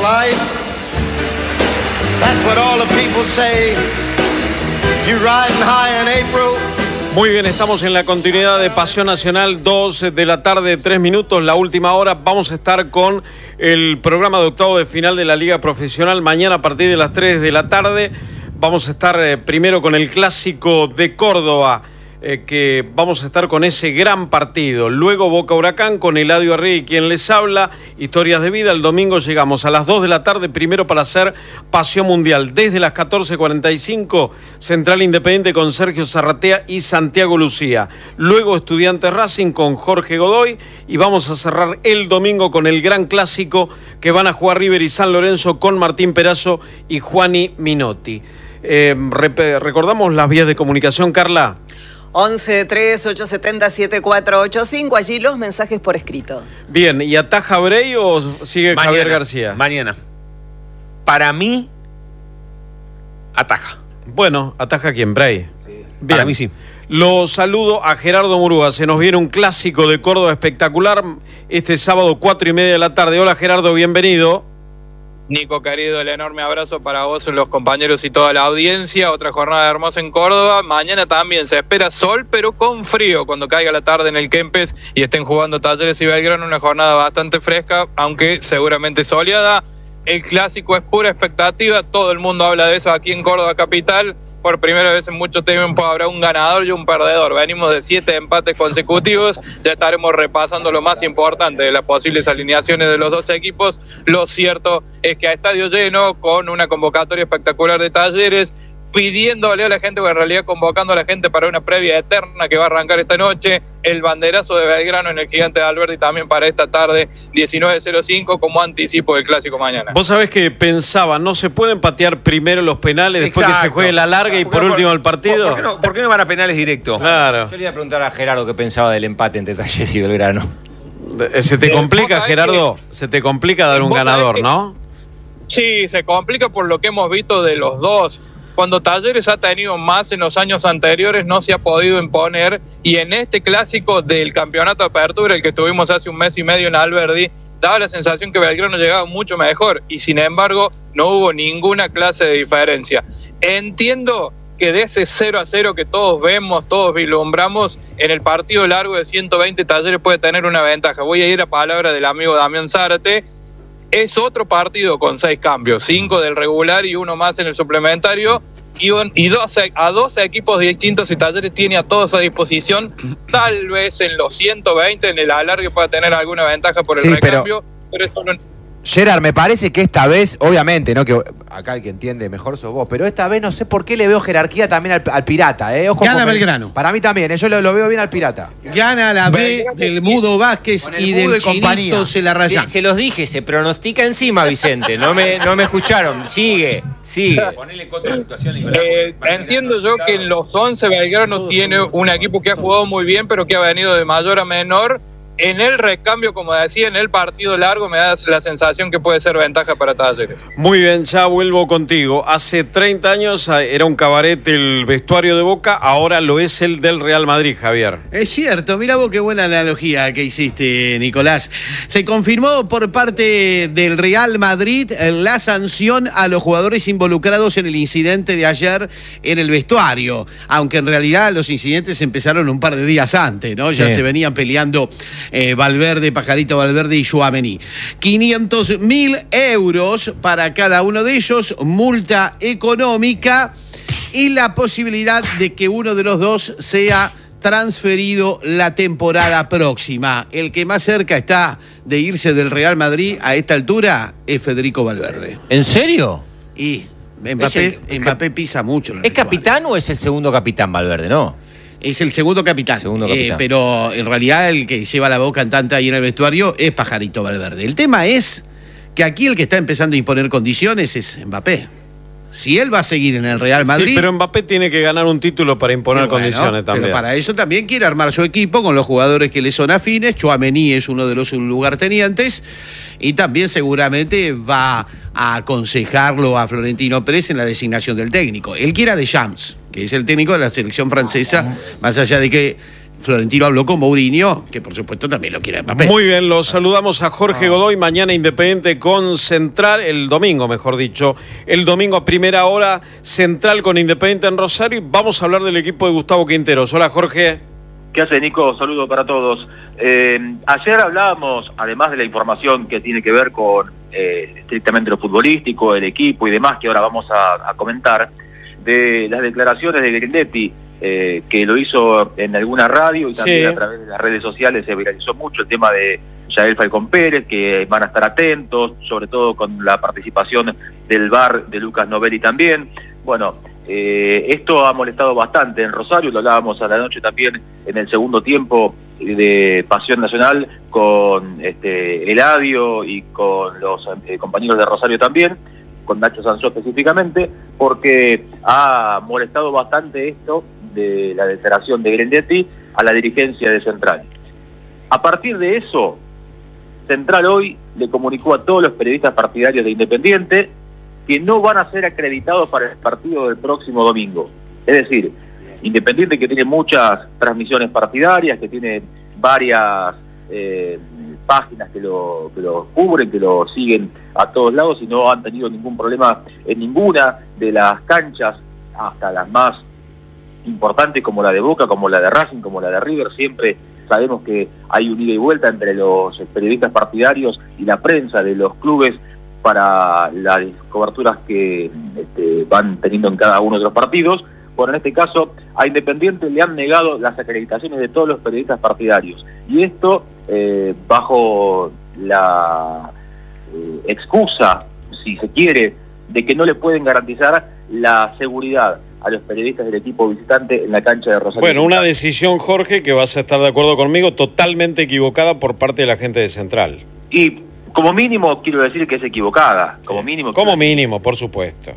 life. That's what all the people say. You riding high in April. Muy bien, estamos en la continuidad de Pasión Nacional, 2 de la tarde, 3 minutos, la última hora. Vamos a estar con el programa de octavo de final de la Liga Profesional. Mañana a partir de las 3 de la tarde vamos a estar primero con el Clásico de Córdoba, que vamos a estar con ese gran partido. Luego Boca Huracán con Eladio Arregui, quien les habla, Historias de Vida. El domingo llegamos a las 2 de la tarde, primero para hacer Pasión Mundial. Desde las 14:45, Central Independiente con Sergio Zarratea y Santiago Lucía. Luego Estudiantes Racing con Jorge Godoy. Y vamos a cerrar el domingo con el gran clásico que van a jugar River y San Lorenzo con Martín Perazo y Juani Minotti. Recordamos las vías de comunicación, Carla. 11-3-870-7485, allí los mensajes por escrito. Bien, ¿y ataja Brey o sigue mañana, Javier García? Mañana. Para mí, ataja. Bueno, ¿ataja quién? Brey. Sí. Bien. Para mí sí. Lo saludo a Gerardo Murúa. Se nos viene un clásico de Córdoba espectacular este sábado 4:30 de la tarde. Hola Gerardo, bienvenido. Nico, querido, el enorme abrazo para vos, los compañeros y toda la audiencia. Otra jornada hermosa en Córdoba. Mañana también se espera sol, pero con frío cuando caiga la tarde en el Kempes y estén jugando Talleres y Belgrano. Una jornada bastante fresca, aunque seguramente soleada. El clásico es pura expectativa. Todo el mundo habla de eso aquí en Córdoba capital. Por primera vez en mucho tiempo habrá un ganador y un perdedor. Venimos de 7 empates consecutivos. Ya estaremos repasando lo más importante de las posibles alineaciones de los dos equipos. Lo cierto es que a estadio lleno, con una convocatoria espectacular de Talleres, pidiéndole a la gente, o en realidad convocando a la gente para una previa eterna que va a arrancar esta noche, el banderazo de Belgrano en el Gigante de Alberdi también para esta tarde, 19:05, como anticipo del clásico mañana. Vos sabés que pensaba, ¿no se pueden patear primero los penales, después que se juegue la larga y por último el partido? ¿Por qué no van a penales directos? Claro. Yo le iba a preguntar a Gerardo qué pensaba del empate entre Talleres y Belgrano. ¿Se te complica, Gerardo? Se te complica dar un ganador, ¿no? Sí, se complica por lo que hemos visto de los dos. Cuando Talleres ha tenido más en los años anteriores, no se ha podido imponer, y en este clásico del campeonato de apertura, el que tuvimos hace un mes y medio en Alberdi, daba la sensación que Belgrano llegaba mucho mejor, y sin embargo no hubo ninguna clase de diferencia. Entiendo que de ese 0-0 que todos vemos, todos vislumbramos, en el partido largo de 120 Talleres puede tener una ventaja. Voy a ir a palabra del amigo Damián Zárate. Es otro partido con 6 cambios, 5 del regular y 1 más en el suplementario, y 12 equipos distintos, y Talleres tiene a todos a disposición. Tal vez en los 120, en el alargue, pueda tener alguna ventaja por el recambio, pero esto no... Gerard, me parece que esta vez, obviamente, ¿no? Que acá el que entiende mejor sos vos, pero esta vez no sé por qué le veo jerarquía también al Pirata, Ojo, gana Belgrano. Para mí también, yo lo veo bien al Pirata. Gana la B del Mudo Vázquez y del Chinito Celarrayán. Se los dije, se pronostica encima, Vicente. No me escucharon. Sigue. Ponele contra la situación. Entiendo yo que en los 11 Belgrano tiene un equipo que ha jugado muy bien, pero que ha venido de mayor a menor. En el recambio, como decía, en el partido largo, me da la sensación que puede ser ventaja para Talleres. Muy bien, ya vuelvo contigo. Hace 30 años era un cabaret el vestuario de Boca, ahora lo es el del Real Madrid, Javier. Es cierto, mira vos qué buena analogía que hiciste, Nicolás. Se confirmó por parte del Real Madrid la sanción a los jugadores involucrados en el incidente de ayer en el vestuario, aunque en realidad los incidentes empezaron un par de días antes, ¿no? Ya se venían peleando Valverde, Pajarito Valverde y Tchouaméni. 500.000 euros para cada uno de ellos, multa económica y la posibilidad de que uno de los dos sea transferido la temporada próxima. El que más cerca está de irse del Real Madrid a esta altura es Federico Valverde. ¿En serio? Y Mbappé pisa mucho. ¿Es capitán o es el segundo capitán Valverde, no? Es el segundo capitán. Pero en realidad el que lleva la voz cantante ahí en el vestuario es Pajarito Valverde. El tema es que aquí el que está empezando a imponer condiciones es Mbappé. Si él va a seguir en el Real Madrid... Sí, pero Mbappé tiene que ganar un título para imponer condiciones también. Pero para eso también quiere armar su equipo con los jugadores que le son afines. Tchouaméni es uno de los lugartenientes. Y también seguramente va a aconsejarlo a Florentino Pérez en la designación del técnico. Él quiere a Deschamps, que es el técnico de la selección francesa, más allá de que Florentino habló con Mourinho, que por supuesto también lo quiere a Mbappé. Muy bien, los saludamos a Jorge Godoy. Mañana Independiente con Central, el domingo mejor dicho. El domingo a primera hora, Central con Independiente en Rosario. Y vamos a hablar del equipo de Gustavo Quinteros. Hola, Jorge. ¿Qué hace, Nico? Saludo para todos. Ayer hablábamos, además de la información que tiene que ver con estrictamente lo futbolístico, el equipo y demás, que ahora vamos a comentar, de las declaraciones de Grindetti, que lo hizo en alguna radio y también a través de las redes sociales se viralizó mucho el tema de Yael Falcón Pérez, que van a estar atentos, sobre todo con la participación del VAR de Lucas Novelli también. Bueno, esto ha molestado bastante en Rosario, lo hablábamos a la noche también en el segundo tiempo de Pasión Nacional con Eladio y con los compañeros de Rosario también, con Nacho Sanzó específicamente, porque ha molestado bastante esto de la declaración de Grindetti a la dirigencia de Central. A partir de eso, Central hoy le comunicó a todos los periodistas partidarios de Independiente que no van a ser acreditados para el partido del próximo domingo. Es decir, Independiente, que tiene muchas transmisiones partidarias, que tiene varias páginas que lo cubren, que lo siguen a todos lados y no han tenido ningún problema en ninguna de las canchas, hasta las más importantes como la de Boca, como la de Racing, como la de River. Siempre sabemos que hay un ida y vuelta entre los periodistas partidarios y la prensa de los clubes para las coberturas que van teniendo en cada uno de los partidos. Bueno, en este caso a Independiente le han negado las acreditaciones de todos los periodistas partidarios, y esto bajo la excusa, si se quiere, de que no le pueden garantizar la seguridad a los periodistas del equipo visitante en la cancha de Rosario. Bueno, una decisión, Jorge, que vas a estar de acuerdo conmigo, totalmente equivocada por parte de la gente de Central. Y como mínimo quiero decir que es equivocada, como mínimo. Como mínimo, por supuesto.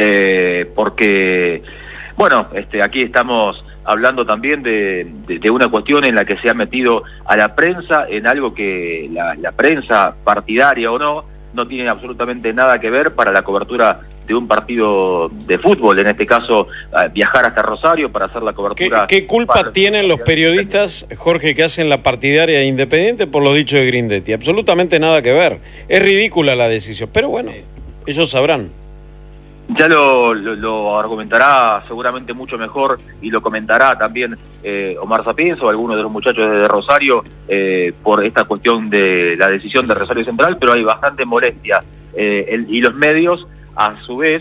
Porque, bueno, aquí estamos hablando también de una cuestión en la que se ha metido a la prensa en algo que la prensa, partidaria o no tiene absolutamente nada que ver para la cobertura de un partido de fútbol, en este caso viajar hasta Rosario para hacer la cobertura. ¿Qué culpa tienen los periodistas, Jorge, que hacen la partidaria Independiente por lo dicho de Grindetti? Absolutamente nada que ver. Es ridícula la decisión, pero bueno, ellos sabrán. Ya lo argumentará seguramente mucho mejor y lo comentará también Omar Sapienza o alguno de los muchachos de Rosario por esta cuestión de la decisión de Rosario Central, pero hay bastante molestia y los medios a su vez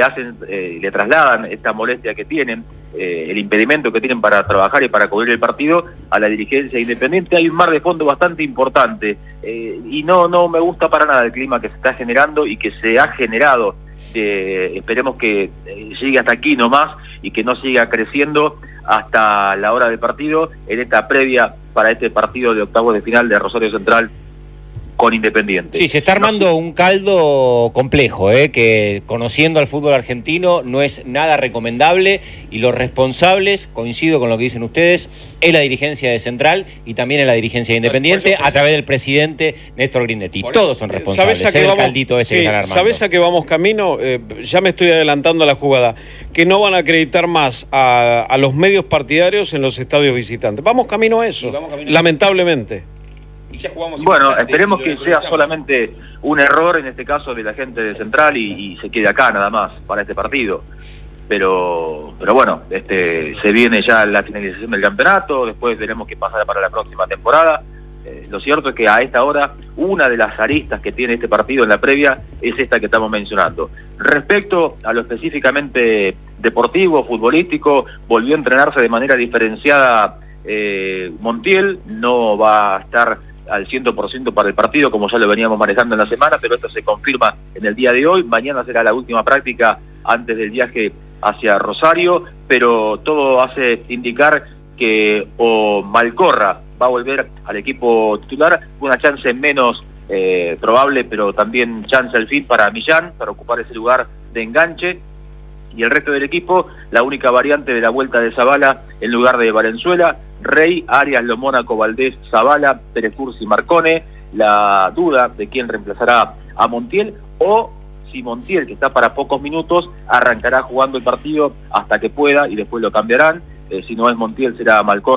le trasladan esta molestia que tienen, el impedimento que tienen para trabajar y para cubrir el partido a la dirigencia Independiente. Hay un mar de fondo bastante importante y no me gusta para nada el clima que se está generando y que se ha generado. Esperemos que llegue hasta aquí nomás y que no siga creciendo hasta la hora del partido, en esta previa para este partido de octavos de final de Rosario Central con Independiente. Sí, se está armando un caldo complejo, que conociendo al fútbol argentino no es nada recomendable, y los responsables, coincido con lo que dicen ustedes, es la dirigencia de Central y también es la dirigencia de Independiente a través del presidente Néstor Grindetti. Todos son responsables. ¿Sabes a qué vamos? Caldito ese que están armando. ¿Sabes a qué vamos camino? Ya me estoy adelantando a la jugada. Que no van a acreditar más a los medios partidarios en los estadios visitantes. Vamos camino a eso, lamentablemente. Y ya jugamos. Bueno, esperemos que sea solamente un error en este caso de la gente de Central y se quede acá nada más para este partido. Pero bueno, se viene ya la finalización del campeonato, después veremos qué pasa para la próxima temporada. Lo cierto es que a esta hora una de las aristas que tiene este partido en la previa es esta que estamos mencionando. Respecto a lo específicamente deportivo, futbolístico, volvió a entrenarse de manera diferenciada Montiel, no va a estar al 100% para el partido, como ya lo veníamos manejando en la semana, pero esto se confirma en el día de hoy. Mañana será la última práctica antes del viaje hacia Rosario, pero todo hace indicar que o Malcorra va a volver al equipo titular, una chance menos probable, pero también chance al fin para Millán, para ocupar ese lugar de enganche, y el resto del equipo, la única variante de la vuelta de Zabala en lugar de Valenzuela, Rey, Arias, Lomónaco, Valdés, Zabala, Pérez Cursi, Marcone, la duda de quién reemplazará a Montiel, o si Montiel, que está para pocos minutos, arrancará jugando el partido hasta que pueda y después lo cambiarán. Si no es Montiel será Malcorra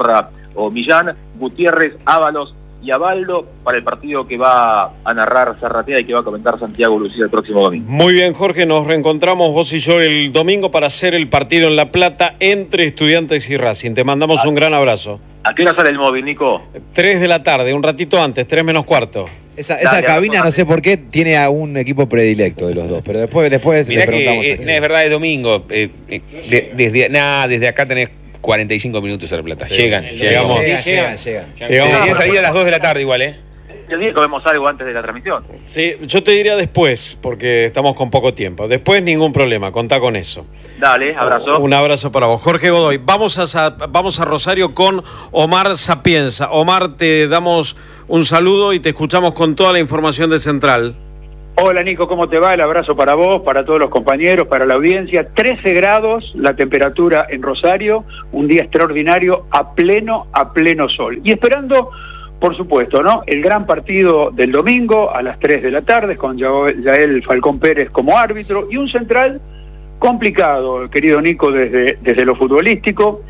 o Millán, Gutiérrez, Ábalos y Abaldo para el partido que va a narrar Zarratea y que va a comentar Santiago Lucía el próximo domingo. Muy bien, Jorge, nos reencontramos vos y yo el domingo para hacer el partido en La Plata entre Estudiantes y Racing. Te mandamos un gran abrazo. ¿A qué hora sale el móvil, Nico? 3 de la tarde, un ratito antes, 3 menos cuarto. Esa cabina, no sé por qué, tiene a un equipo predilecto de los dos, pero después Mirá le preguntamos. que, es verdad, es domingo. Desde acá tenés 45 minutos a La Plata. Sí. Llegan. Llegan. Debería salir a las 2 de la tarde igual, ¿eh? El día comemos algo antes de la transmisión. Sí, yo te diría después, porque estamos con poco tiempo. Después ningún problema, contá con eso. Dale, abrazo. Un abrazo para vos. Jorge Godoy, vamos a Rosario con Omar Sapienza. Omar, te damos un saludo y te escuchamos con toda la información de Central. Hola Nico, ¿cómo te va? El abrazo para vos, para todos los compañeros, para la audiencia. 13 grados la temperatura en Rosario, un día extraordinario a pleno sol. Y esperando, por supuesto, ¿no? El gran partido del domingo a las 3 de la tarde con Yael Falcón Pérez como árbitro y un Central complicado, querido Nico, desde lo futbolístico.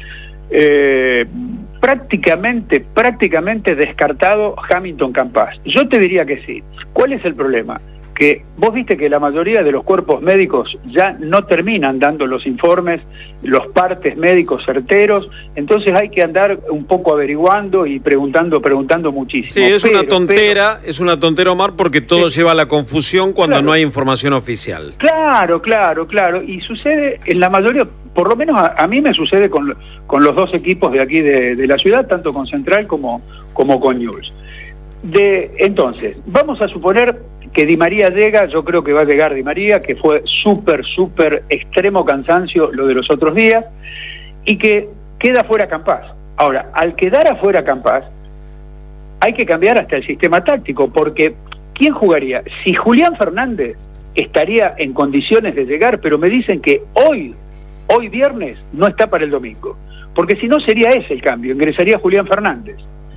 Prácticamente descartado Hamilton Campás. Yo te diría que sí. ¿Cuál es el problema? Que vos viste que la mayoría de los cuerpos médicos ya no terminan dando los informes, los partes médicos certeros, entonces hay que andar un poco averiguando y preguntando muchísimo. Sí, es una tontera, Omar, porque todo lleva a la confusión cuando no hay información oficial. Claro, y sucede en la mayoría, por lo menos a mí me sucede con los dos equipos de aquí de la ciudad, tanto con Central como con Newell's. Entonces, vamos a suponer que Di María llega, yo creo que va a llegar Di María, que fue súper extremo cansancio lo de los otros días, y que queda fuera Campás. Ahora, al quedar afuera Campás, hay que cambiar hasta el sistema táctico, porque ¿quién jugaría? Si Julián Fernández estaría en condiciones de llegar, pero me dicen que hoy viernes, no está para el domingo, porque si no sería ese el cambio, ingresaría Julián Fernández.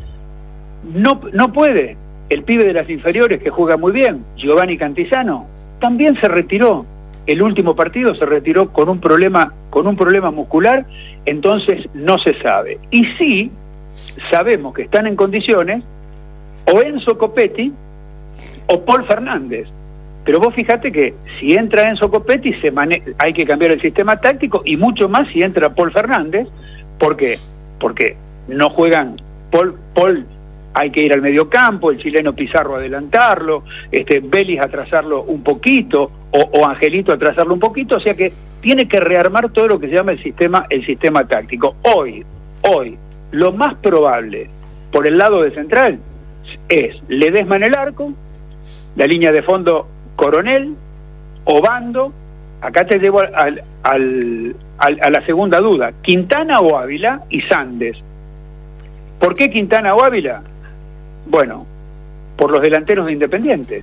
No puede. El pibe de las inferiores que juega muy bien, Giovanni Cantizano, también se retiró. El último partido se retiró con un problema muscular, entonces no se sabe. Y sí, sabemos que están en condiciones o Enzo Copetti o Paul Fernández. Pero vos fíjate que si entra Enzo Copetti hay que cambiar el sistema táctico, y mucho más si entra Paul Fernández. ¿Por qué? Porque no juegan Paul hay que ir al mediocampo, el chileno Pizarro adelantarlo, Vélez atrasarlo un poquito, o Angelito atrasarlo un poquito, o sea que tiene que rearmar todo lo que se llama el sistema táctico. Hoy, lo más probable por el lado de Central es Ledesma en el arco, la línea de fondo Coronel, Obando, acá te llevo a la segunda duda, Quintana o Ávila, y Sandes. ¿Por qué Quintana o Ávila? Bueno, por los delanteros de Independiente.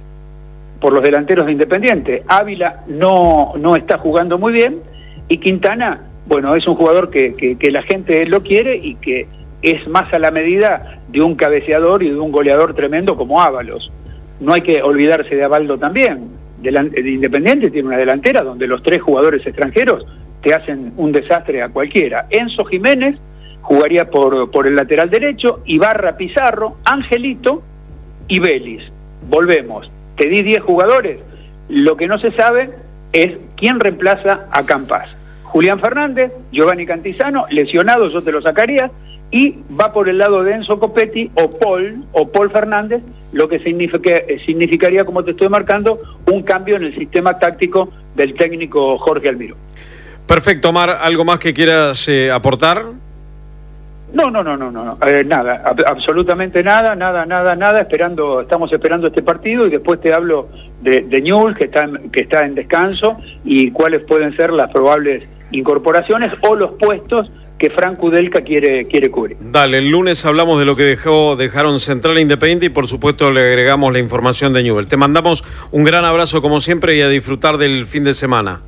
Ávila no está jugando muy bien, y Quintana, bueno, es un jugador que la gente lo quiere y que es más a la medida de un cabeceador y de un goleador tremendo como Ábalos. No hay que olvidarse de Abaldo también. De Independiente tiene una delantera donde los 3 jugadores extranjeros te hacen un desastre a cualquiera. Enzo Jiménez jugaría por el lateral derecho, Ibarra, Pizarro, Angelito y Vélez. Volvemos, te di 10 jugadores, lo que no se sabe es quién reemplaza a Campás. Julián Fernández, Giovanni Cantizano, lesionado, yo te lo sacaría, y va por el lado de Enzo Copetti o Paul Fernández, lo que significaría, como te estoy marcando, un cambio en el sistema táctico del técnico Jorge Almirón. Perfecto, Omar, ¿algo más que quieras aportar? No, nada, absolutamente nada, estamos esperando este partido, y después te hablo de Newell's, que está en descanso, y cuáles pueden ser las probables incorporaciones o los puestos que Frank Udelka quiere cubrir. Dale, el lunes hablamos de lo que dejaron Central e Independiente, y por supuesto le agregamos la información de Newell's. Te mandamos un gran abrazo como siempre y a disfrutar del fin de semana.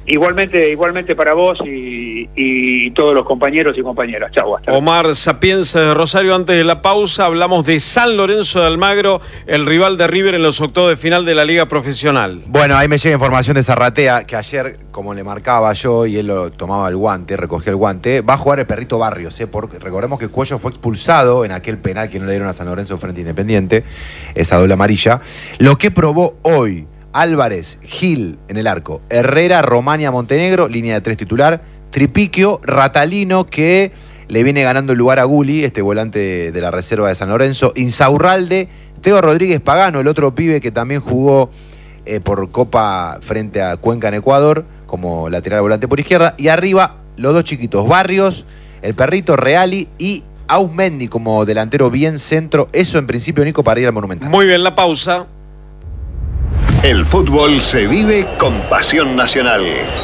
Igualmente para vos y todos los compañeros y compañeras. Chau, hasta luego. Omar Sapienza de Rosario. Antes de la pausa hablamos de San Lorenzo de Almagro, el rival de River en los octavos de final de la Liga Profesional. Bueno, ahí me llega información de Zarratea, que ayer, como le marcaba yo y él lo tomaba el guante, recogía el guante, va a jugar el Perrito Barrios, porque recordemos que Cuello fue expulsado en aquel penal que no le dieron a San Lorenzo frente a Independiente, esa doble amarilla. Lo que probó hoy Álvarez, Gil en el arco, Herrera, Romania, Montenegro, línea de 3 titular, Tripiquio, Ratalino, que le viene ganando el lugar a Gulli, este volante de la reserva de San Lorenzo, Insaurralde, Teo Rodríguez Pagano, el otro pibe que también jugó por Copa frente a Cuenca en Ecuador, como lateral volante por izquierda, y arriba los dos chiquitos, Barrios, el Perrito, Reali y Ausmendi como delantero bien centro. Eso en principio, Nico, para ir al Monumental. Muy bien, la pausa. El fútbol se vive con pasión nacional.